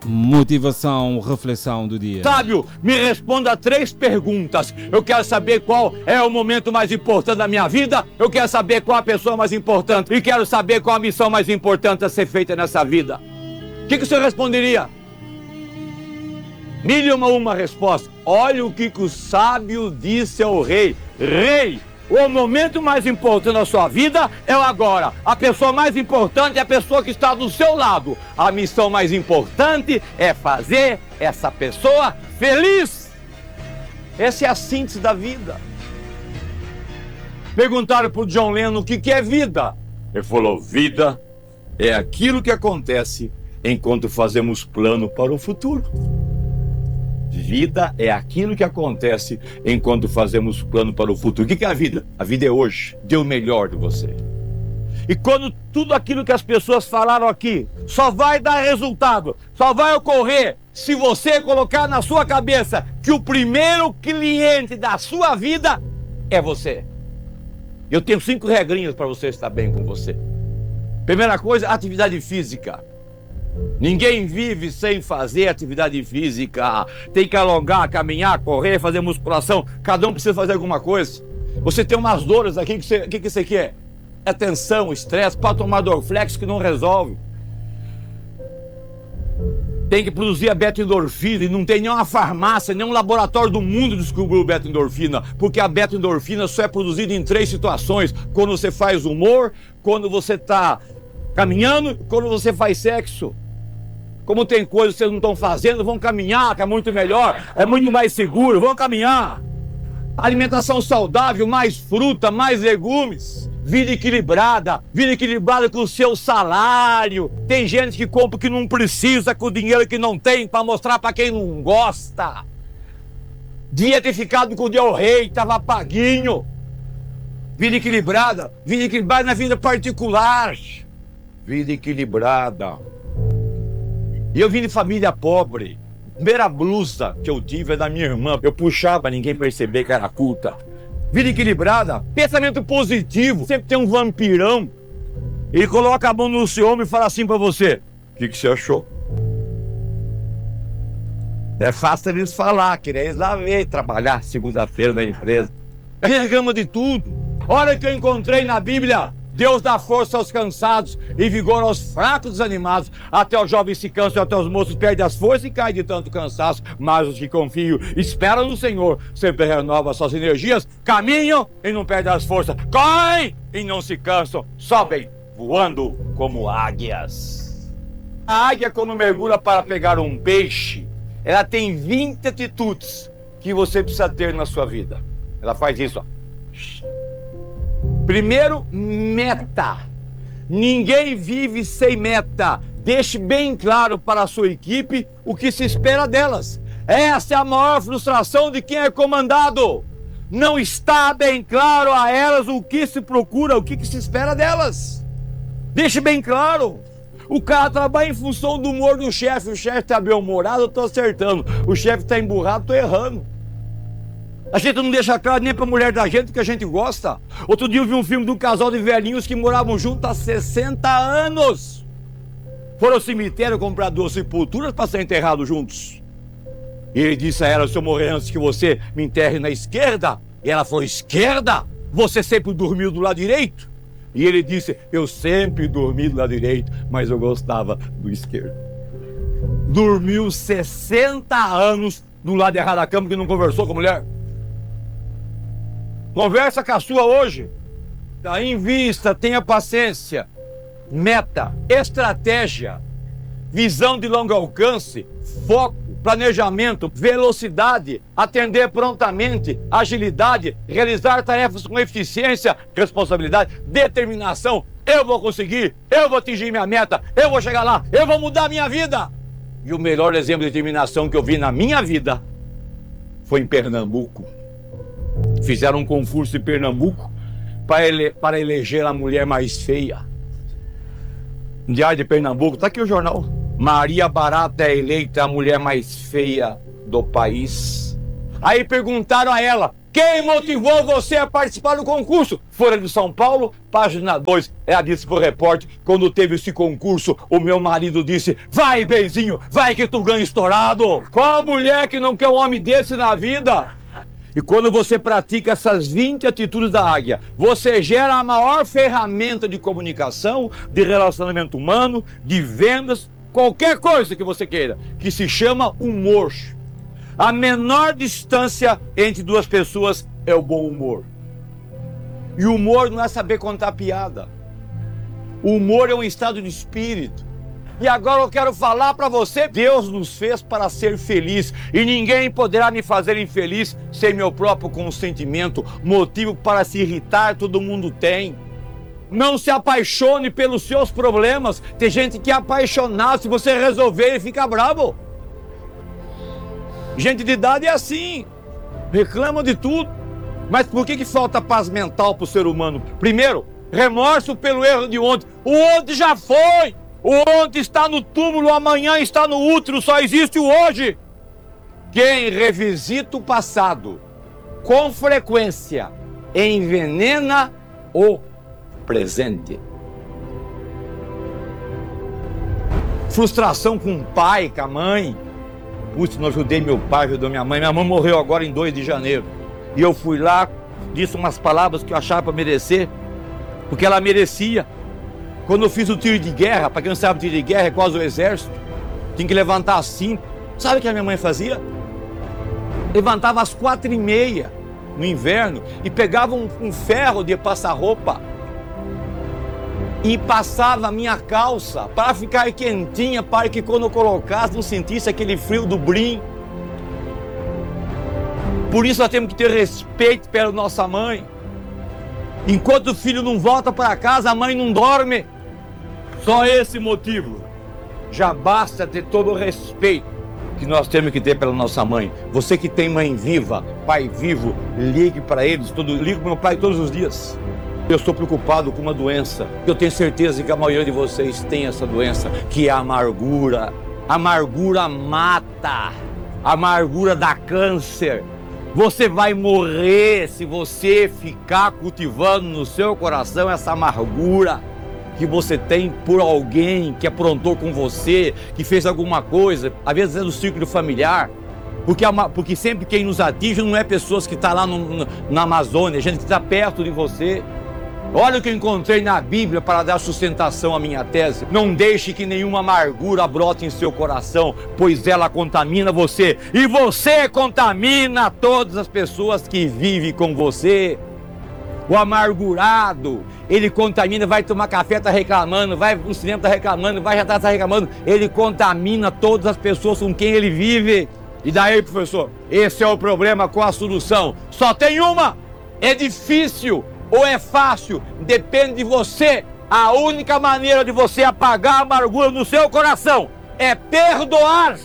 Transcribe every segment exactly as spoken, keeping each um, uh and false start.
Motivação, reflexão do dia. Sábio, me responda três perguntas. Eu quero saber qual é o momento mais importante da minha vida. Eu quero saber qual a pessoa mais importante. E quero saber qual a missão mais importante a ser feita nessa vida. O que, que o senhor responderia? Mil e uma, uma resposta. Olha o que, que o sábio disse ao rei. Rei, o momento mais importante da sua vida é o agora. A pessoa mais importante é a pessoa que está do seu lado. A missão mais importante é fazer essa pessoa feliz. Essa é a síntese da vida. Perguntaram para o John Lennon o que, que é vida. Ele falou, vida é aquilo que acontece enquanto fazemos plano para o futuro. Vida é aquilo que acontece enquanto fazemos plano para o futuro. O que é a vida? A vida é hoje. Dê o melhor de você. E quando tudo aquilo que as pessoas falaram aqui só vai dar resultado, só vai ocorrer se você colocar na sua cabeça que o primeiro cliente da sua vida é você. Eu tenho cinco regrinhas para você estar bem com você. Primeira coisa, atividade física. Ninguém vive sem fazer atividade física. Tem que alongar, caminhar, correr, fazer musculação. Cada um precisa fazer alguma coisa. Você tem umas dores aqui, o que você, que que você quer? É tensão, estresse, pode tomar Dorflex que não resolve. Tem que produzir a beta-endorfina e não tem nenhuma farmácia, nenhum laboratório do mundo descobriu beta-endorfina, porque a beta-endorfina só é produzida em três situações: quando você faz humor, quando você está caminhando, quando você faz sexo. Como tem coisas que vocês não estão fazendo, vão caminhar, que é muito melhor, é muito mais seguro, vão caminhar. Alimentação saudável, mais fruta, mais legumes. Vida equilibrada, vida equilibrada com o seu salário. Tem gente que compra o que não precisa com o dinheiro que não tem para mostrar para quem não gosta. Devia ter ficado com o Del Rey, estava paguinho. Vida equilibrada, vida equilibrada na vida particular. Vida equilibrada. E eu vim de família pobre. A primeira blusa que eu tive é da minha irmã. Eu puxava para ninguém perceber que era culta. Vida equilibrada, pensamento positivo. Sempre tem um vampirão. Ele coloca a mão no seu ombro e fala assim para você: o que, que você achou? É fácil eles falar, querer eles lá ver, trabalhar segunda-feira na empresa. Reclama de tudo. Olha que eu encontrei na Bíblia. Deus dá força aos cansados e vigor aos fracos desanimados. Até os jovens se cansam, até os moços perdem as forças e caem de tanto cansaço. Mas os que confiam, esperam no Senhor, sempre renovam suas energias, caminham e não perdem as forças, correm e não se cansam, sobem voando como águias. A águia, quando mergulha para pegar um peixe, ela tem vinte atitudes que você precisa ter na sua vida. Ela faz isso, ó. Primeiro, meta. Ninguém vive sem meta. Deixe bem claro para a sua equipe o que se espera delas. Essa é a maior frustração de quem é comandado. Não está bem claro a elas o que se procura, o que, que se espera delas. Deixe bem claro. O cara trabalha em função do humor do chefe. O chefe está bem-humorado, eu estou acertando. O chefe está emburrado, estou errando. A gente não deixa claro nem pra mulher da gente que a gente gosta. Outro dia eu vi um filme de um casal de velhinhos que moravam juntos há sessenta anos. Foram ao cemitério comprar duas sepulturas para ser enterrados juntos. E ele disse a ela: se eu morrer antes que você me enterre na esquerda. E ela falou: esquerda? Você sempre dormiu do lado direito? E ele disse: eu sempre dormi do lado direito, mas eu gostava do esquerdo. Dormiu sessenta anos do lado errado da cama, que não conversou com a mulher. Conversa com a sua hoje. Tá em vista, tenha paciência. Meta, estratégia, visão de longo alcance, foco, planejamento, velocidade, atender prontamente, agilidade, realizar tarefas com eficiência, responsabilidade, determinação. Eu vou conseguir, eu vou atingir minha meta, eu vou chegar lá, eu vou mudar a minha vida. E o melhor exemplo de determinação que eu vi na minha vida foi em Pernambuco. Fizeram um concurso em Pernambuco para, ele, para eleger a mulher mais feia. Diário de Pernambuco, tá aqui o jornal. Maria Barata é eleita a mulher mais feia do país. Aí perguntaram a ela: Quem motivou você a participar do concurso? Folha de São Paulo, página dois. É a Disco Repórter. Quando teve esse concurso, o meu marido disse: vai, benzinho, vai que tu ganha estourado. Qual mulher que não quer um homem desse na vida? E quando você pratica essas vinte atitudes da águia, você gera a maior ferramenta de comunicação, de relacionamento humano, de vendas, qualquer coisa que você queira, que se chama humor. A menor distância entre duas pessoas é o bom humor. E o humor não é saber contar piada. O humor é um estado de espírito. E agora eu quero falar para você, Deus nos fez para ser feliz. E ninguém poderá me fazer infeliz sem meu próprio consentimento. Motivo para se irritar todo mundo tem. Não se apaixone pelos seus problemas. Tem gente que é apaixonada, se você resolver ele fica bravo. Gente de idade é assim, reclama de tudo. Mas por que que falta paz mental para o ser humano? Primeiro, remorso pelo erro de ontem. O ontem já foi. O ontem está no túmulo, amanhã está no útero, só existe o hoje. Quem revisita o passado com frequência envenena o presente. Frustração com o pai, com a mãe. Putz, não ajudei meu pai, ajudou minha mãe. Minha mãe morreu agora em dois de janeiro. E eu fui lá, disse umas palavras que eu achava para merecer, porque ela merecia. Quando eu fiz o tiro de guerra, para quem não sabe, tiro de guerra é quase o exército, tinha que levantar assim. Sabe o que a minha mãe fazia? Levantava às quatro e meia, no inverno, e pegava um, um ferro de passar roupa e passava a minha calça para ficar quentinha, para que quando eu colocasse não sentisse aquele frio do brim. Por isso nós temos que ter respeito pela nossa mãe. Enquanto o filho não volta para casa, a mãe não dorme. Só esse motivo já basta ter todo o respeito que nós temos que ter pela nossa mãe. Você que tem mãe viva, pai vivo, ligue para eles, todo, ligue para meu pai todos os dias. Eu estou preocupado com uma doença. Eu tenho certeza que a maioria de vocês tem essa doença, que é a amargura. A amargura mata. A amargura dá câncer. Você vai morrer se você ficar cultivando no seu coração essa amargura que você tem por alguém que aprontou com você, que fez alguma coisa, às vezes é do círculo familiar. Porque, porque sempre quem nos atinge não é pessoas que estão lá no, no, na Amazônia, gente que está perto de você. Olha o que eu encontrei na Bíblia para dar sustentação à minha tese. Não deixe que nenhuma amargura brote em seu coração, pois ela contamina você. E você contamina todas as pessoas que vivem com você. O amargurado, ele contamina, vai tomar café, está reclamando, vai no cinema, está reclamando, vai jantar, está reclamando. Ele contamina todas as pessoas com quem ele vive. E daí, professor, esse é o problema com a solução. Só tem uma, é difícil. Ou é fácil, depende de você. A única maneira de você apagar a amargura no seu coração é perdoar.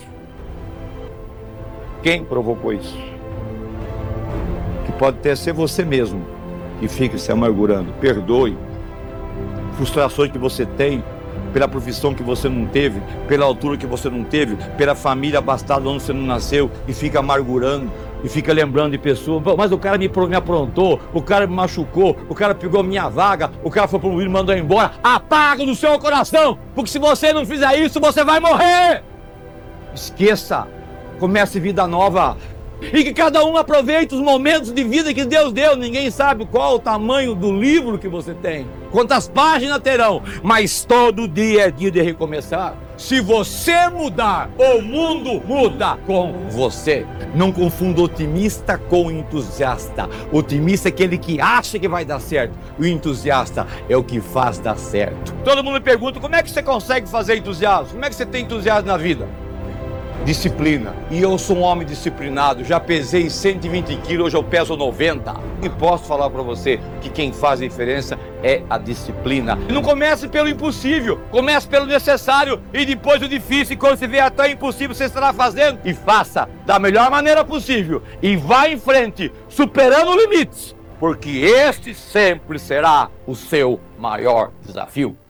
Quem provocou isso? Que pode até ser você mesmo que fica se amargurando. Perdoe. Frustrações que você tem pela profissão que você não teve, pela altura que você não teve, pela família abastada onde você não nasceu e fica amargurando. E fica lembrando de pessoas, mas o cara me, me aprontou, o cara me machucou, o cara pegou minha vaga, o cara foi promovido e mandou embora. Apaga do seu coração, porque se você não fizer isso, você vai morrer. Esqueça, comece vida nova. E que cada um aproveite os momentos de vida que Deus deu. Ninguém sabe qual o tamanho do livro que você tem, quantas páginas terão, mas todo dia é dia de recomeçar. Se você mudar, o mundo muda com você. Não confunda otimista com entusiasta. Otimista é aquele que acha que vai dar certo. O entusiasta é o que faz dar certo. Todo mundo me pergunta, como é que você consegue fazer entusiasmo? Como é que você tem entusiasmo na vida? Disciplina. E eu sou um homem disciplinado. Já pesei cento e vinte quilos, hoje eu peso noventa. E posso falar para você que quem faz a diferença é a disciplina. Não comece pelo impossível, comece pelo necessário e depois o difícil. E quando você vê até impossível, você estará fazendo. E faça da melhor maneira possível. E vá em frente, superando limites. Porque este sempre será o seu maior desafio.